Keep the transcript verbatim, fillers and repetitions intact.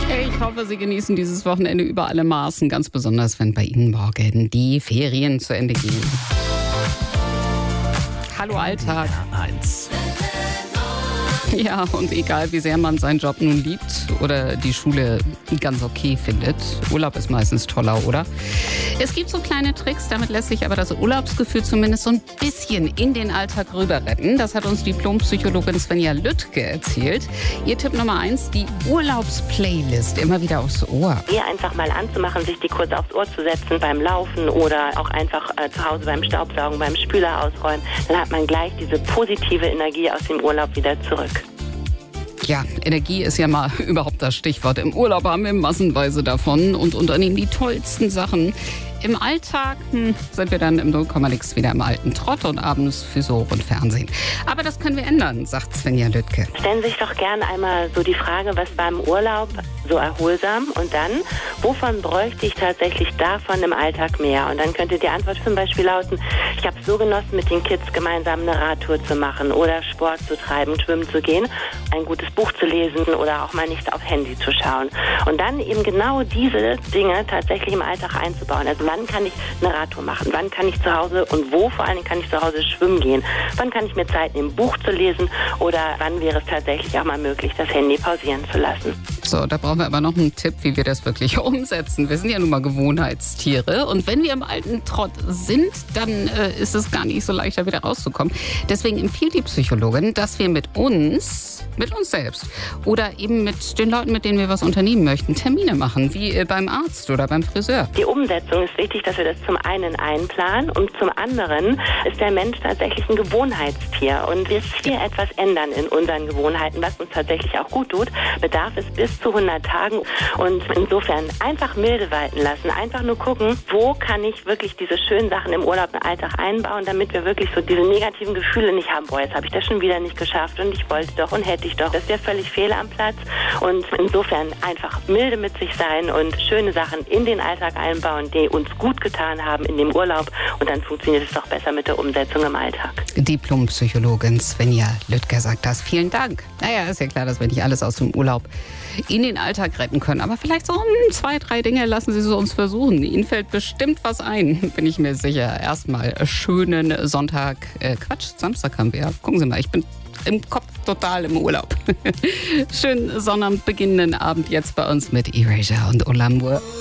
Ich hoffe, Sie genießen dieses Wochenende über alle Maßen, ganz besonders, wenn bei Ihnen morgen die Ferien zu Ende gehen. Hallo Alltag. eins. Ja, und egal wie sehr man seinen Job nun liebt oder die Schule ganz okay findet, Urlaub ist meistens toller, oder? Es gibt so kleine Tricks, damit lässt sich aber das Urlaubsgefühl zumindest so ein bisschen in den Alltag rüber retten. Das hat uns Diplompsychologin Svenja Lüttke erzählt. Ihr Tipp Nummer eins, die Urlaubsplaylist immer wieder aufs Ohr. Eher einfach mal anzumachen, sich die kurz aufs Ohr zu setzen beim Laufen oder auch einfach äh, zu Hause beim Staubsaugen, beim Spüler ausräumen. Dann hat man gleich diese positive Energie aus dem Urlaub wieder zurück. Ja, Energie ist ja mal überhaupt das Stichwort. Im Urlaub haben wir massenweise davon und unternehmen die tollsten Sachen. Im Alltag hm, sind wir dann im null Komma nix wieder im alten Trott und abends Frisur und Fernsehen. Aber das können wir ändern, sagt Svenja Lüttke. Stellen Sie sich doch gerne einmal so die Frage, was war im Urlaub so erholsam und dann, wovon bräuchte ich tatsächlich davon im Alltag mehr? Und dann könnte die Antwort zum Beispiel lauten, ich habe es so genossen, mit den Kids gemeinsam eine Radtour zu machen oder Sport zu treiben, schwimmen zu gehen, ein gutes Buch zu lesen oder auch mal nicht aufs Handy zu schauen. Und dann eben genau diese Dinge tatsächlich im Alltag einzubauen. Also wann kann ich eine Radtour machen? Wann kann ich zu Hause und wo vor allem kann ich zu Hause schwimmen gehen? Wann kann ich mir Zeit nehmen, ein Buch zu lesen? Oder wann wäre es tatsächlich auch mal möglich, das Handy pausieren zu lassen? So, da brauchen wir aber noch einen Tipp, wie wir das wirklich umsetzen. Wir sind ja nun mal Gewohnheitstiere. Und wenn wir im alten Trott sind, dann äh, ist es gar nicht so leicht, da wieder rauszukommen. Deswegen empfiehlt die Psychologin, dass wir mit uns, mit uns selbst oder eben mit den Leuten, mit denen wir was unternehmen möchten, Termine machen, wie äh, beim Arzt oder beim Friseur. Die Umsetzung ist wichtig, dass wir das zum einen einplanen und zum anderen ist der Mensch tatsächlich ein Gewohnheitstier. Und bis wir etwas ändern in unseren Gewohnheiten, was uns tatsächlich auch gut tut, bedarf es bis zu hundert Tagen. Und insofern einfach milde walten lassen, einfach nur gucken, wo kann ich wirklich diese schönen Sachen im Urlaub im Alltag einbauen, damit wir wirklich so diese negativen Gefühle nicht haben, boah, jetzt habe ich das schon wieder nicht geschafft und ich wollte doch und hätte ich doch. Das wäre völlig fehl am Platz. Und insofern einfach milde mit sich sein und schöne Sachen in den Alltag einbauen, die uns gut getan haben in dem Urlaub und dann funktioniert es doch besser mit der Umsetzung im Alltag. Diplompsychologin Svenja Lüttke sagt das. Vielen Dank. Naja, ist ja klar, dass wir nicht alles aus dem Urlaub in den Alltag retten können. Aber vielleicht so zwei, drei Dinge lassen Sie so uns versuchen. Ihnen fällt bestimmt was ein, bin ich mir sicher. Erstmal schönen Sonntag, äh, Quatsch, Samstag haben wir. Gucken Sie mal, ich bin im Kopf total im Urlaub. Schönen Sonnabend, beginnenden Abend jetzt bei uns mit Erasure und Olamur.